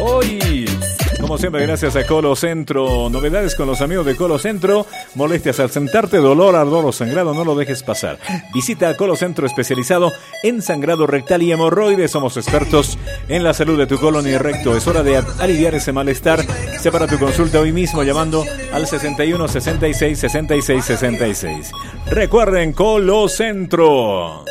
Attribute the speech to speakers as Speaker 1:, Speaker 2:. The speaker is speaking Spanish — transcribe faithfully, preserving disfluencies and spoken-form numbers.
Speaker 1: Hoy, como siempre, gracias a Colo Centro. Novedades con los amigos de Colo Centro. Molestias al sentarte, dolor, ardor o sangrado, no lo dejes pasar. Visita a Colo Centro, especializado en sangrado rectal y hemorroides. Somos expertos en la salud de tu colon y recto. Es hora de aliviar ese malestar. Separa tu consulta hoy mismo llamando al sesenta y uno, sesenta y seis, sesenta y seis, sesenta y seis. Recuerden, Colo Centro.